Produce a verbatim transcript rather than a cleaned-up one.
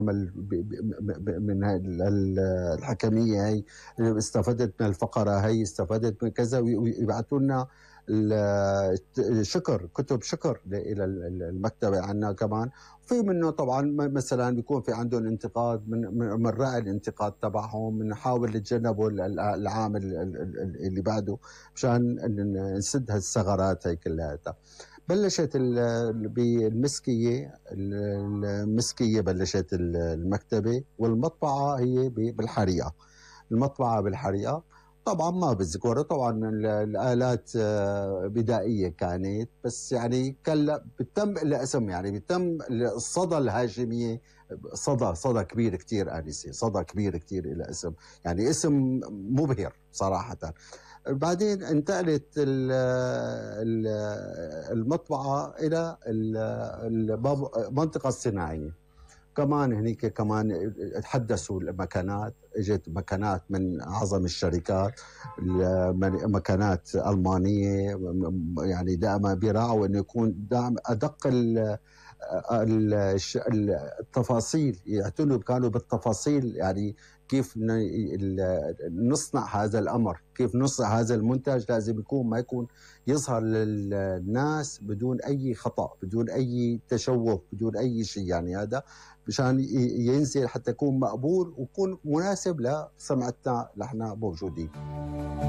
عمل ب ب ب من ال ال الحكمية هي، استفدت من الفقرة هي، استفدت من كذا، وي ويبعتوا لنا ال شكر، كتب شكر ل إلى ال ال المكتبة عنا كمان. وفي منه طبعًا م مثلًا بيكون في عندهم انتقاد، من من بنراعي الانتقاد تبعهم، بنحاول نتجنبه ال ال العام ال ال ال اللي بعده مشان ن نسد هالثغرات هي كلّياتها. بلشت ال بالمسكية، ال المسكية بلشت ال المكتبة، والمطبعة هي ب بالحريقة. المطبعة بالحريقة، طبعًا ما بذكر طبعًا ال الآلات آه، بدائية كانت، بس يعني كان ل بتم لها اسم، يعني بتم الصدى الهاشمية، صدى صدى كبير كتير آنسة، صدى كبير كتير إلها اسم، يعني اسم مبهر صراحةً. بعدين انتقلت ال ال المطبعة إلى ال الباب المنطقة الصناعية. كمان هنيك كمان تحدثوا المكانات، اجت مكانات من اعظم الشركات، الم- مكانات المانيه، يعني دائما بيراعوا انه يكون دائما ادق ال- ال- الش- التفاصيل، يعتنوا كانوا بالتفاصيل، يعني كيف ن- ال- نصنع هذا الامر، كيف نصنع هذا المنتج، لازم يكون ما يكون يظهر للناس بدون اي خطا، بدون اي تشوه، بدون اي شيء، يعني هذا مشان ي- ينزل حتى يكون مقبول ويكون مناسب لسمعتنا اللي احنا موجودين.